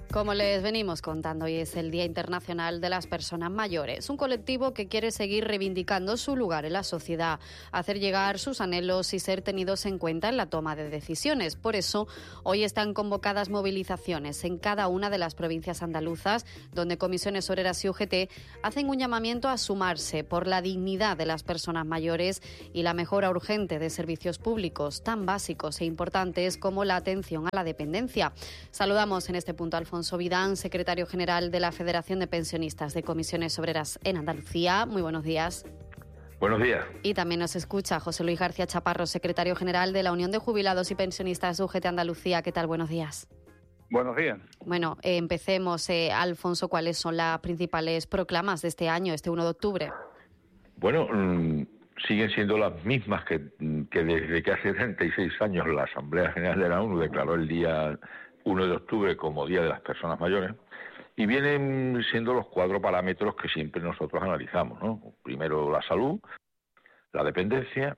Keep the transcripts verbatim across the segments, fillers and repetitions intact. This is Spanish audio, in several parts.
Como les venimos contando, hoy es el Día Internacional de las Personas Mayores, un colectivo que quiere seguir reivindicando su lugar en la sociedad, hacer llegar sus anhelos y ser tenidos en cuenta en la toma de decisiones. Por eso, hoy están convocadas movilizaciones en cada una de las provincias andaluzas, donde comisiones obreras y U G T hacen un llamamiento a sumarse por la dignidad de las personas mayores y la mejora urgente de servicios públicos tan básicos e importantes como la atención a la dependencia. Saludamos en este punto a Alfonso Alfonso Vidán, secretario general de la Federación de Pensionistas de Comisiones Obreras en Andalucía. Muy buenos días. Buenos días. Y también nos escucha José Luis García Chaparro, secretario general de la Unión de Jubilados y Pensionistas de U G T Andalucía. ¿Qué tal? Buenos días. Buenos días. Bueno, eh, empecemos. Eh, Alfonso, ¿cuáles son las principales proclamas de este año, este uno de octubre? Bueno, mmm, siguen siendo las mismas que, que desde que hace treinta y seis años la Asamblea General de la ONU declaró el día uno de octubre como Día de las Personas Mayores, y vienen siendo los cuatro parámetros que siempre nosotros analizamos, ¿no? Primero la salud, la dependencia,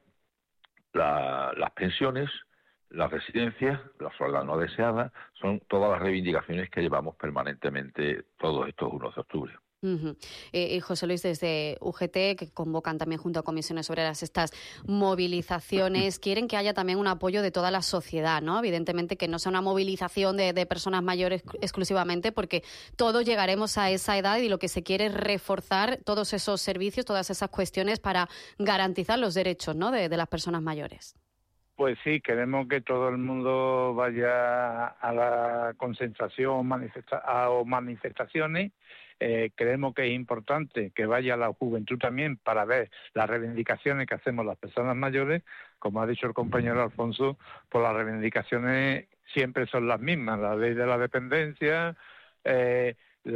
la, las pensiones, las residencias, la soledad no deseada, son todas las reivindicaciones que llevamos permanentemente todos estos uno de octubre. Uh-huh. Eh, y José Luis, desde U G T, que convocan también junto a Comisiones Obreras estas movilizaciones, quieren que haya también un apoyo de toda la sociedad, ¿no? Evidentemente que no sea una movilización de, de personas mayores exclusivamente, porque todos llegaremos a esa edad y lo que se quiere es reforzar todos esos servicios, todas esas cuestiones para garantizar los derechos, ¿no?, de, de las personas mayores. Pues sí, queremos que todo el mundo vaya a la concentración manifesta- o manifestaciones. Eh, creemos que es importante que vaya la juventud también para ver las reivindicaciones que hacemos las personas mayores. Como ha dicho el compañero Alfonso, pues las reivindicaciones siempre son las mismas: la ley de la dependencia, eh,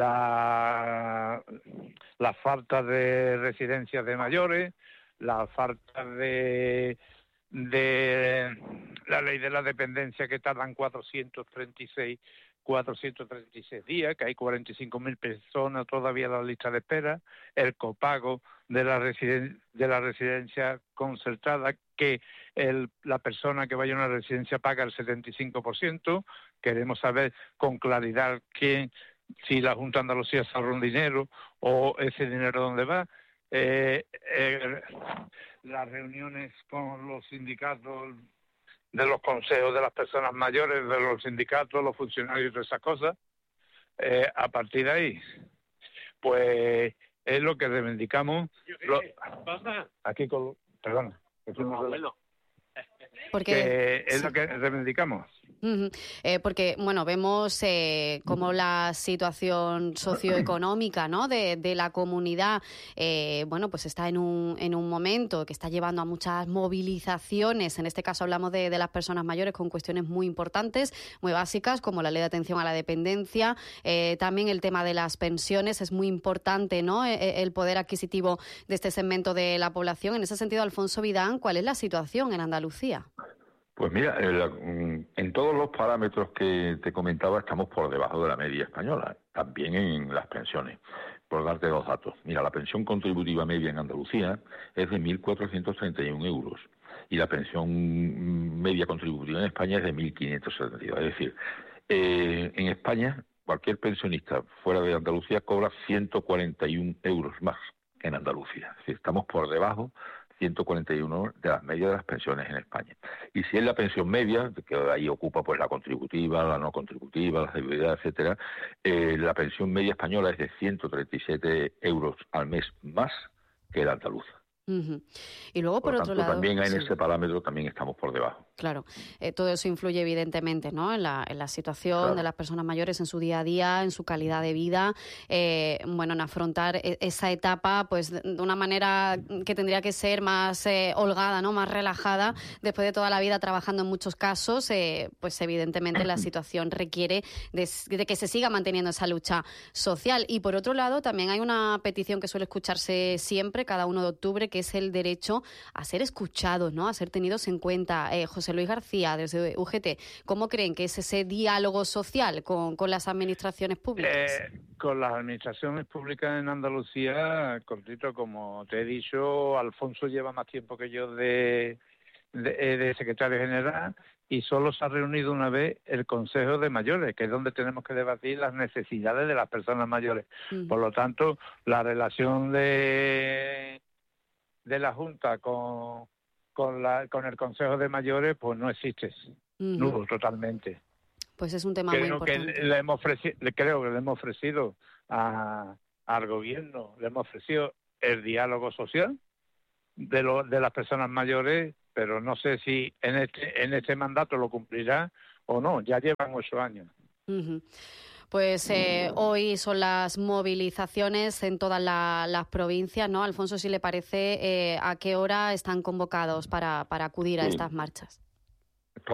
la, la falta de residencias de mayores, la falta de... de la ley de la dependencia, que tardan cuatrocientos treinta y seis días, que hay cuarenta y cinco mil personas todavía en la lista de espera, el copago de la residen- de la residencia concertada, que el, la persona que vaya a una residencia paga el setenta y cinco por ciento. Queremos saber con claridad quién, si la Junta de Andalucía se ahorra un dinero o ese dinero dónde va. Eh, eh, las reuniones con los sindicatos de los consejos de las personas mayores, de los sindicatos, los funcionarios, todas esas cosas. Eh, a partir de ahí, pues es lo que reivindicamos. Lo, aquí con, perdona, porque que es sí. lo que reivindicamos. Uh-huh. Eh, porque, bueno, vemos eh, cómo la situación socioeconómica, ¿no?, de, de la comunidad, eh, bueno, pues está en un, en un momento que está llevando a muchas movilizaciones. En este caso hablamos de, de las personas mayores con cuestiones muy importantes, muy básicas, como la ley de atención a la dependencia. Eh, también el tema de las pensiones es muy importante, ¿no?, eh, el poder adquisitivo de este segmento de la población. En ese sentido, Alfonso Vidán, ¿cuál es la situación en Andalucía? Pues mira, el, en todos los parámetros que te comentaba estamos por debajo de la media española, también en las pensiones. Por darte dos datos, mira, la pensión contributiva media en Andalucía es de mil cuatrocientos treinta y uno euros y la pensión media contributiva en España es de mil quinientos setenta y dos. Es decir, eh, en España cualquier pensionista fuera de Andalucía cobra ciento cuarenta y uno euros más que en Andalucía. Es decir, estamos por debajo ciento cuarenta y uno de las medias de las pensiones en España. Y si es la pensión media, que ahí ocupa pues la contributiva, la no contributiva, la seguridad, etcétera, eh, la pensión media española es de ciento treinta y siete euros al mes más que la andaluza. Uh-huh. Y luego, por, por otro tanto, lado, también en sí. ese parámetro también estamos por debajo. Claro, eh, todo eso influye evidentemente, ¿no?, en la, en la situación Claro. de las personas mayores, en su día a día, en su calidad de vida, eh, bueno, en afrontar esa etapa, pues de una manera que tendría que ser más eh, holgada, ¿no?, más relajada, después de toda la vida trabajando en muchos casos, eh, pues evidentemente la situación requiere de, de que se siga manteniendo esa lucha social. Y por otro lado, también hay una petición que suele escucharse siempre, cada uno de octubre, que es el derecho a ser escuchados, ¿no?, a ser tenidos en cuenta. Eh, José Luis García, desde U G T, ¿cómo creen que es ese diálogo social con, con las administraciones públicas? Eh, con las administraciones públicas en Andalucía, cortito, como te he dicho, Alfonso lleva más tiempo que yo de, de, de secretario general, y solo se ha reunido una vez el Consejo de Mayores, que es donde tenemos que debatir las necesidades de las personas mayores. Uh-huh. Por lo tanto, la relación de, de la Junta con, con, la, con el Consejo de Mayores pues no existe, uh-huh. nulo totalmente. Pues es un tema creo muy importante. Que le hemos ofrecido, creo que le hemos ofrecido a, al gobierno, le hemos ofrecido el diálogo social de, lo, de las personas mayores, pero no sé si en este en este mandato lo cumplirá o no. Ya llevan ocho años. Uh-huh. Pues eh, hoy son las movilizaciones en todas la, las provincias, ¿no? Alfonso, si le parece, eh, ¿a qué hora están convocados para, para acudir a sí. estas marchas?